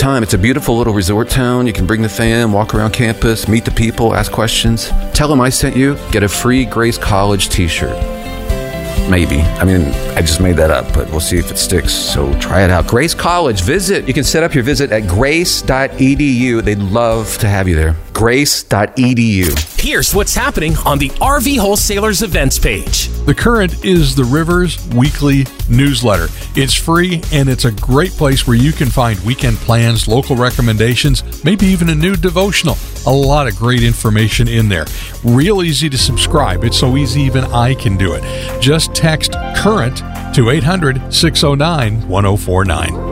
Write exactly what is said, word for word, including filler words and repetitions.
time. It's a beautiful little resort town. You can bring the fam, walk around campus, meet the people, ask questions. Tell them I sent you. Get a free Grace College t-shirt. Maybe. I mean, I just made that up, but we'll see if it sticks. So try it out. Grace College. Visit. You can set up your visit at grace dot e d u. They'd love to have you there. grace dot e d u. Here's what's happening on the R V Wholesalers events page. The Current is the Rivers weekly newsletter. It's free, and it's a great place where you can find weekend plans, local recommendations, maybe even a new devotional. A lot of great information in there. Real easy to subscribe. It's so easy even I can do it. Just text CURRENT to eight hundred, six oh nine, one oh four nine.